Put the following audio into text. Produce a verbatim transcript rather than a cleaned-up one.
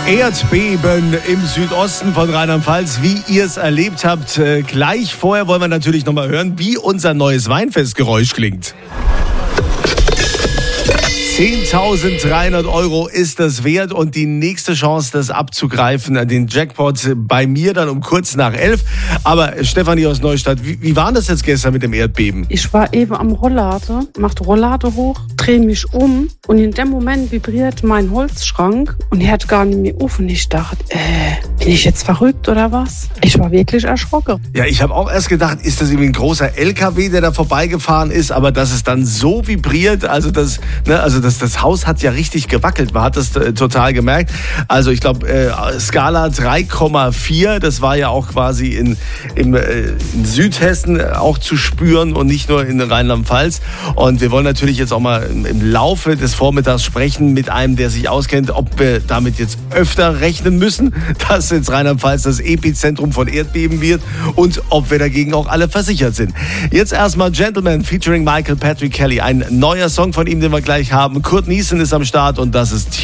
Erdbeben im Südosten von Rheinland-Pfalz, wie ihr es erlebt habt. Äh, gleich vorher wollen wir natürlich nochmal hören, wie unser neues Weinfestgeräusch klingt. zehntausenddreihundert Euro ist das wert und die nächste Chance, das abzugreifen, den Jackpot bei mir dann um kurz nach elf. Aber Stefanie aus Neustadt, wie, wie war das jetzt gestern mit dem Erdbeben? Ich war eben am Rolllader, mach die Rolllader hoch, drehe mich um und in dem Moment vibriert mein Holzschrank und er hat gar nicht mehr auf und ich dachte, äh, bin ich jetzt verrückt oder was? Ich war wirklich erschrocken. Ja, ich habe auch erst gedacht, ist das irgendwie ein großer L K W, der da vorbeigefahren ist, aber dass es dann so vibriert, also das, ne, also das, das Haus hat ja richtig gewackelt, man hat das äh, total gemerkt. Also ich glaube, äh, Skala drei Komma vier, das war ja auch quasi in, im, äh, in Südhessen auch zu spüren und nicht nur in Rheinland-Pfalz. Und wir wollen natürlich jetzt auch mal im, im Laufe des Vormittags sprechen mit einem, der sich auskennt, ob wir damit jetzt öfter rechnen müssen, dass jetzt Rheinland-Pfalz das Epizentrum von Erdbeben wird und ob wir dagegen auch alle versichert sind. Jetzt erstmal Gentleman featuring Michael Patrick Kelly, ein neuer Song von ihm, den wir gleich haben. Kurt Nielsen ist am Start und das ist